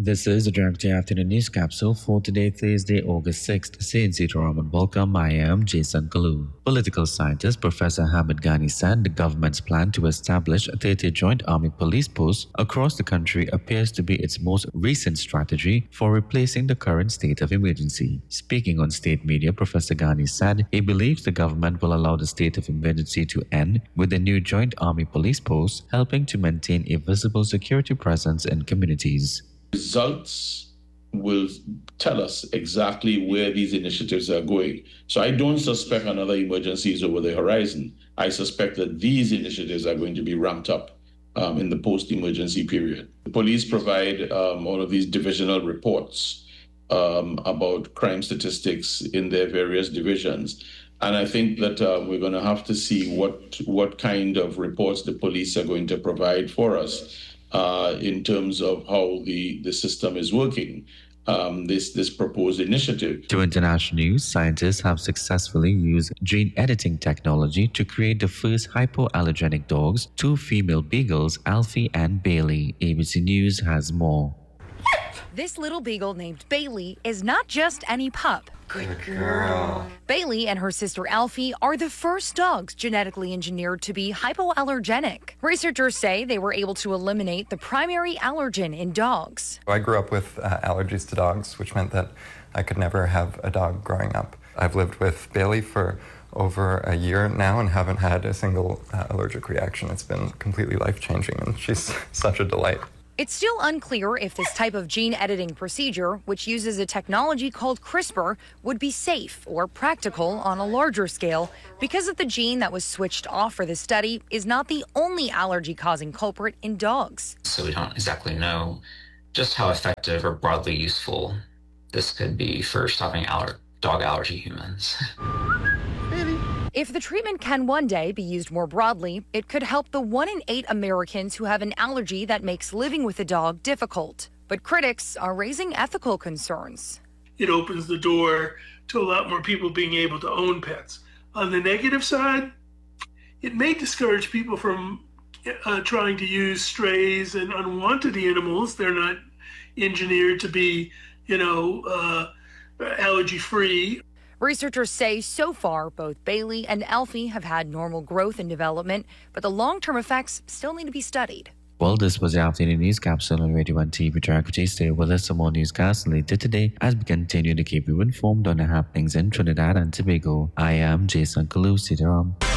This is the Director Afternoon News Capsule for today, Thursday, August 6th. Sainzi Raman welcome. I am Jason Kalu. Political scientist Professor Hamid Ghani said the government's plan to establish 30 joint army police posts across the country appears to be its most recent strategy for replacing the current state of emergency. Speaking on state media, Professor Ghani said he believes the government will allow the state of emergency to end with the new joint army police posts, helping to maintain a visible security presence in communities. Results will tell us exactly where these initiatives are going. So I don't suspect another emergency is over the horizon. I suspect that these initiatives are going to be ramped up in the post-emergency period. The police provide all of these divisional reports about crime statistics in their various divisions. And I think that we're going to have to see what kind of reports the police are going to provide for us in terms of how the system is working, this proposed initiative. To international news, scientists have successfully used gene editing technology to create the first hypoallergenic dogs, two female beagles, Alfie and Bailey. ABC News has more. This little beagle named Bailey is not just any pup. Good girl. Bailey and her sister Alfie are the first dogs genetically engineered to be hypoallergenic. Researchers say they were able to eliminate the primary allergen in dogs. I grew up with allergies to dogs, which meant that I could never have a dog growing up. I've lived with Bailey for over a year now and haven't had a single allergic reaction. It's been completely life-changing, and she's such a delight. It's still unclear if this type of gene editing procedure, which uses a technology called CRISPR, would be safe or practical on a larger scale because of the gene that was switched off for the study is not the only allergy-causing culprit in dogs. So we don't exactly know just how effective or broadly useful this could be for stopping dog allergy humans. If the treatment can one day be used more broadly, it could help the 1 in 8 Americans who have an allergy that makes living with a dog difficult. But critics are raising ethical concerns. It opens the door to a lot more people being able to own pets. On the negative side, it may discourage people from trying to use strays and unwanted animals. They're not engineered to be, allergy-free. Researchers say so far, both Bailey and Alfie have had normal growth and development, but the long-term effects still need to be studied. Well, this was the Afternoon News Capsule on Radio 1 TV. Director, stay with us for more newscasts later today as we continue to keep you informed on the happenings in Trinidad and Tobago. I am Jason Kalu.